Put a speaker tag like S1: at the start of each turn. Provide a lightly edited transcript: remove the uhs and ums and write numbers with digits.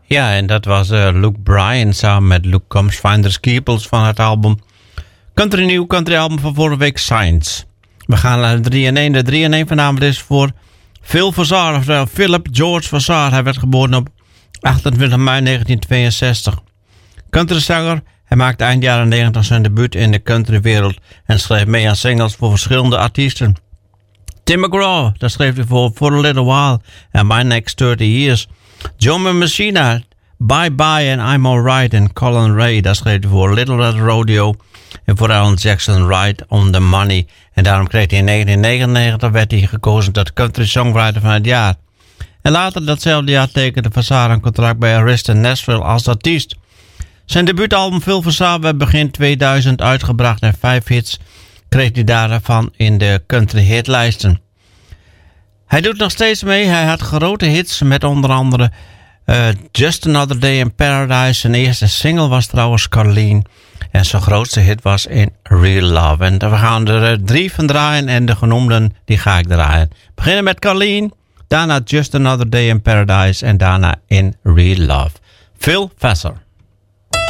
S1: Ja, en dat was Luke Bryan samen met Luke Combs, Finders Keepers van het album Country New Country album van vorige week, Science. We gaan naar de 3-in-1. De 3-in-1 vanavond is voor Phil Vassar, oftewel Philip George Vassar. Hij werd geboren op 28 mei 1962. Countryzanger. Hij maakte eind jaren 90 zijn debuut in de countrywereld en schreef mee aan singles voor verschillende artiesten. Tim McGraw, daar schreef hij voor For a Little While en My Next 30 Years. John Messina, Bye Bye and I'm Alright. En Colin Ray, daar schreef hij voor Little Red Rodeo en voor Alan Jackson, Right on the Money. En daarom kreeg hij in 1999 werd hij gekozen tot Country Songwriter van het jaar. En later datzelfde jaar tekende Vassar een contract bij Arista Nashville als artiest. Zijn debuutalbum Phil Vassar werd begin 2000 uitgebracht en 5 hits kreeg hij daarvan in de country hitlijsten. Hij doet nog steeds mee. Hij had grote hits met onder andere Just Another Day in Paradise. Zijn eerste single was trouwens Carleen. En zijn grootste hit was In Real Love. En we gaan er 3 van draaien en de genoemden die ga ik draaien. We beginnen met Carleen, daarna Just Another Day in Paradise en daarna In Real Love. Phil Vassar.